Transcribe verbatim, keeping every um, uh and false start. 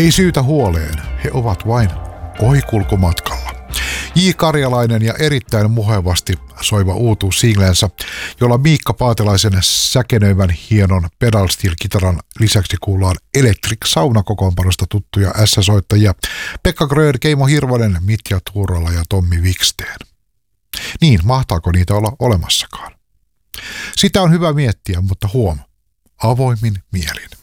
Ei syytä huoleen, he ovat vain ohikulkumatkalla. J. Karjalainen ja erittäin muhevasti soiva uutuus singlensä, jolla Miikka Paatelaisen säkenöivän hienon pedal steel-kitaran lisäksi kuullaan Electric Sauna-kokoonpanosta tuttuja S-soittajia Pekka Grön, Keimo Hirvonen, Mitja Tuurola ja Tommi Wiksteen. Niin, mahtaako niitä olla olemassakaan? Sitä on hyvä miettiä, mutta huom, avoimin mielin.